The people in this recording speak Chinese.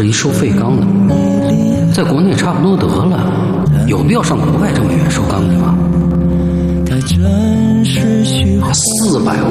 就是一收废钢的，在国内差不多得了，有必要上国外这么远收钢去吗？400